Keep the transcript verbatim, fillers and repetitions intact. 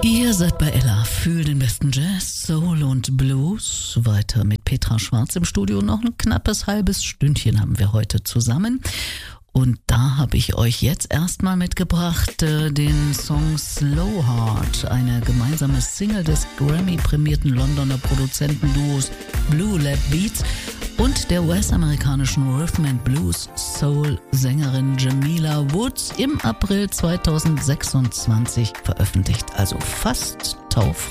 Ihr seid bei Ella für den besten Jazz, Soul und Blues. Weiter mit Petra Schwarz im Studio. Noch ein knappes halbes Stündchen haben wir heute zusammen. Und da habe ich euch jetzt erstmal mitgebracht äh, den Song Slow Heart, eine gemeinsame Single des Grammy-prämierten Londoner Produzentenduos Blue Lab Beats und der US-amerikanischen Rhythm and Blues Soul-Sängerin Jamila Woods im April zweitausendsechsundzwanzig veröffentlicht, also fast taufrisch.